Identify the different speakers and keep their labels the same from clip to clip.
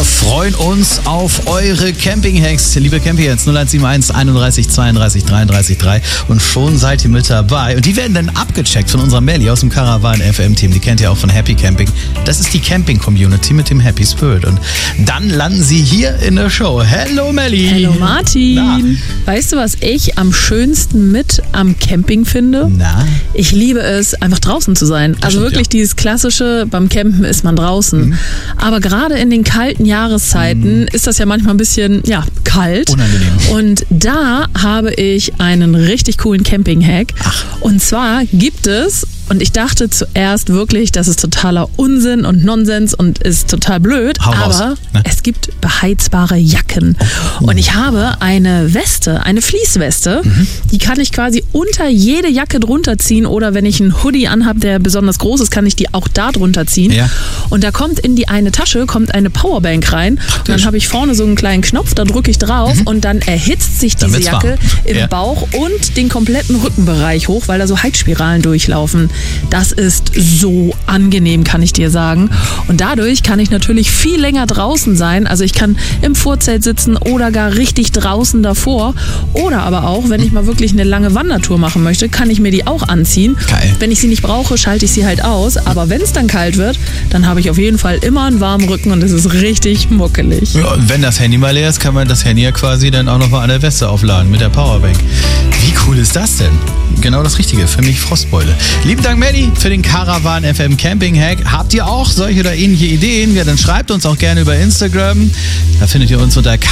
Speaker 1: freuen uns auf eure Camping-Hacks. Liebe Camping-Hacks, 0171 31 32 33 3 und schon seid ihr mit dabei. Und die werden dann abgecheckt von unserer Melli aus dem Caravan FM-Team. Die kennt ihr auch von Happy Camping. Das ist die Camping-Community mit dem Happy Spirit. Und dann landen sie hier in der Show. Hello Melli.
Speaker 2: Hallo Martin. Na? Weißt du, was ich am schönsten mit am Camping finde?
Speaker 1: Na?
Speaker 2: Ich liebe es, einfach draußen zu sein. Also wirklich dieses klassische, beim Campen ist man draußen. Mhm. Aber gerade in den kalten Jahreszeiten ist das ja manchmal ein bisschen, kalt.
Speaker 1: Unangenehm.
Speaker 2: Und da habe ich einen richtig coolen Camping-Hack. Und zwar gibt es, und ich dachte zuerst wirklich, das ist totaler Unsinn und Nonsens und ist total blöd, aber es gibt beheizbare Jacken. Und ich habe eine Weste, eine Fließweste, die kann ich quasi unter jede Jacke drunter ziehen, oder wenn ich einen Hoodie anhabe, der besonders groß ist, kann ich die auch da drunter ziehen. Ja. Und da kommt in die eine Tasche eine Powerbank rein. Und dann habe ich vorne so einen kleinen Knopf, da drücke ich drauf und dann erhitzt sich diese Jacke im Bauch und den kompletten Rückenbereich hoch, weil da so Heizspiralen durchlaufen. Das ist so angenehm, kann ich dir sagen. Und dadurch kann ich natürlich viel länger draußen sein. Also ich kann im Vorzelt sitzen oder gar richtig draußen davor. Oder aber auch, wenn ich mal wirklich eine lange Wandertour machen möchte, kann ich mir die auch anziehen.
Speaker 1: Geil.
Speaker 2: Wenn ich sie nicht brauche, schalte ich sie halt aus. Aber wenn es dann kalt wird, dann habe ich auf jeden Fall immer einen warmen Rücken und es ist richtig muckelig.
Speaker 1: Ja, und wenn das Handy mal leer ist, kann man das Handy ja quasi dann auch noch mal an der Weste aufladen mit der Powerbank. Wie cool ist das denn? Genau das Richtige für mich, Frostbeule. Lieben Dank, Melli, für den Caravan FM Camping Hack. Habt ihr auch solche oder ähnliche Ideen? Ja, dann schreibt uns auch gerne über Instagram. Da findet ihr uns unter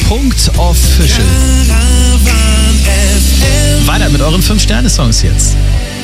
Speaker 1: caravanfm.official. Weiter mit euren 5-Sterne-Songs jetzt.